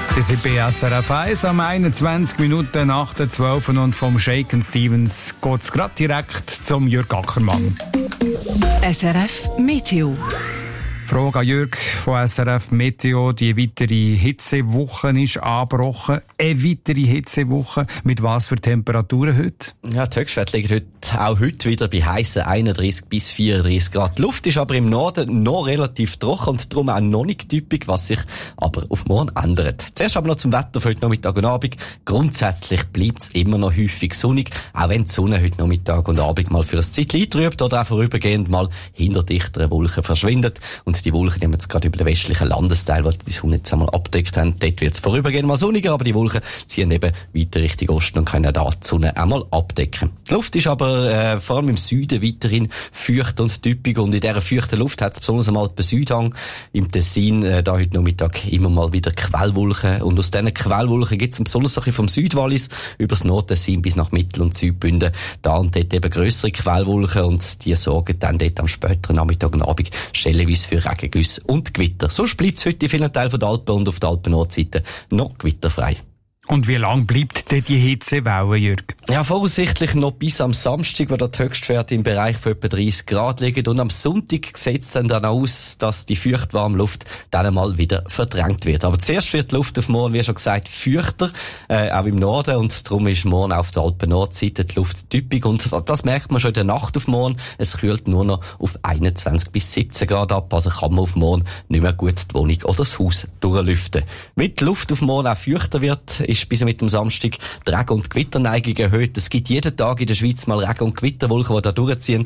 Das ist SRF 1 am 21 Minuten nach der 12 und vom Shaken Stevens geht es gerade direkt zum Jürg Ackermann. SRF Meteo. Frage an Jürg von SRF Meteo. Die weitere Hitzewoche ist angebrochen. Eine weitere Hitzewoche. Mit was für Temperaturen heute? Ja, die Höchstwerte liegen auch heute wieder bei heissen 31 bis 34 Grad. Die Luft ist aber im Norden noch relativ trocken und darum auch noch nicht typisch, was sich aber auf morgen ändert. Zuerst aber noch zum Wetter für heute Nachmittag und Abend. Grundsätzlich bleibt es immer noch häufig sonnig, auch wenn die Sonne heute Nachmittag und Abend mal für ein Zeitchen eintrübt oder auch vorübergehend mal hinter dichteren Wolken verschwindet. Und die Wolken nehmen jetzt gerade über den westlichen Landesteil, weil die Sonne jetzt einmal abdeckt haben. Dort wird es vorübergehend mal sonniger, aber die Wolken ziehen eben weiter Richtung Osten und können da die Sonne einmal abdecken. Die Luft ist aber vor allem im Süden weiterhin feucht und typisch und in dieser feuchten Luft hat es besonders einmal den Südhang im Tessin da heute Nachmittag immer mal wieder Quellwolken und aus diesen Quellwolken gibt es besonders ein bisschen vom Südwallis über das Nordtessin bis nach Mittel- und Südbünden da und dort eben grössere Quellwolken und die sorgen dann dort am späteren Nachmittag und Abend stellenweise für Regengüsse und Gewitter. Sonst bleibt es heute in vielen Teilen der Alpen und auf der Alpen-Nordseite noch gewitterfrei. Und wie lang bleibt denn die Hitzewelle, Jürg? Ja, voraussichtlich noch bis am Samstag, wo die Höchstwerte im Bereich von etwa 30 Grad liegen. Und am Sonntag sieht es dann aus, dass die feuchtwarme Luft dann einmal wieder verdrängt wird. Aber zuerst wird die Luft auf morgen, wie schon gesagt, feuchter, auch im Norden. Und darum ist morgen auf der Alpen-Nordseite die Luft typisch. Und das merkt man schon in der Nacht auf morgen. Es kühlt nur noch auf 21 bis 17 Grad ab. Also kann man auf morgen nicht mehr gut die Wohnung oder das Haus durchlüften. Weil die Luft auf morgen auch feuchter wird, ist bis mit dem Samstag die Regen- und Gewitterneigung erhöht. Es gibt jeden Tag in der Schweiz mal Regen- und Gewitterwolken, die da durchziehen,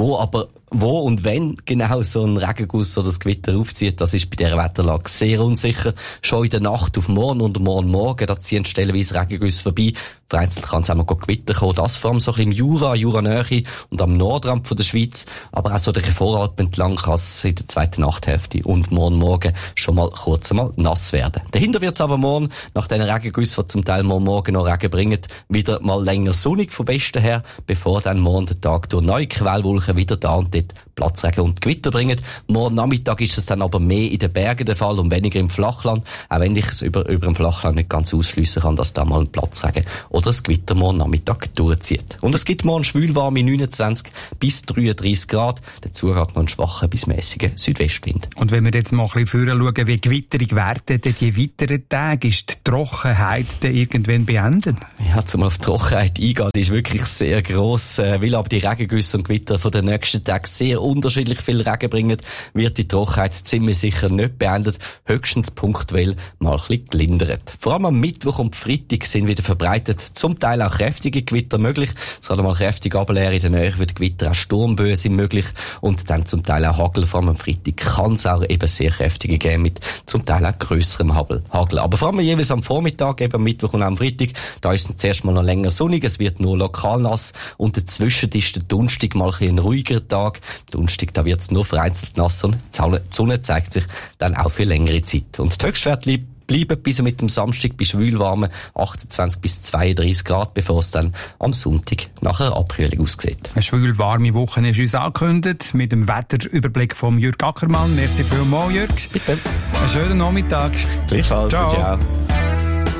wo und wenn genau so ein Regenguss oder das Gewitter aufzieht, das ist bei dieser Wetterlage sehr unsicher. Schon in der Nacht auf morgen und morgen, da ziehen stellenweise Regengüsse vorbei. Vereinzelt kann es auch mal Gewitter kommen. Das vor allem so ein bisschen im Jura-Nähe und am Nordrand von der Schweiz. Aber auch so der Voralpen entlang kann es in der zweiten Nachthälfte und morgen schon mal kurz einmal nass werden. Dahinter wird es aber morgen, nach diesen Regengüssen, die zum Teil morgen noch Regen bringen, wieder mal länger sonnig vom Westen her, bevor dann morgen der Tag durch neue Quellwolken wieder da und dort Platzregen und Gewitter bringen. Morgen Nachmittag ist es dann aber mehr in den Bergen der Fall und weniger im Flachland, auch wenn ich es über dem Flachland nicht ganz ausschliessen kann, dass da mal ein Platzregen oder das Gewitter morgen Nachmittag durchzieht. Und es gibt morgen schwülwarme 29 bis 33 Grad. Dazu hat noch einen schwachen bis mäßigen Südwestwind. Und wenn wir jetzt mal ein bisschen schauen, wie gewitterig werden denn die weiteren Tage, ist die Trockenheit dann irgendwann beendet? Ja, zum auf die Trockenheit eingehen, die ist wirklich sehr gross. Weil aber die Regengüsse und Gewitter von den nächsten Tagen sehr unterschiedlich viel Regen bringen, wird die Trockenheit ziemlich sicher nicht beendet, höchstens punktuell mal ein bisschen gelindert. Vor allem am Mittwoch und Freitag sind wieder verbreitet zum Teil auch kräftige Gewitter möglich. Es kann mal kräftig runterleeren in der Nähe, wird Gewitter, auch Sturmböen sind möglich und dann zum Teil auch Hagel. Vor allem am Freitag kann es auch eben sehr kräftige geben mit zum Teil auch grösserem Hagel. Aber vor allem jeweils am Vormittag, eben am Mittwoch und am Freitag, da ist es zuerst mal noch länger sonnig, es wird nur lokal nass und dazwischen ist der Donnerstag mal ein ruhiger Tag. Donnerstag, da wird es nur vereinzelt nass und die Sonne zeigt sich dann auch für längere Zeit. Und die Höchstwerte bleiben bis mit dem Samstag bei schwülwarmen 28 bis 32 Grad, bevor es dann am Sonntag nach einer Abkühlung aussieht. Eine schwülwarme Woche ist uns angekündigt mit dem Wetterüberblick von Jürg Ackermann. Merci vielmals, Jürg. Bitte. Einen schönen Nachmittag. Gleichfalls. Ciao. Ciao.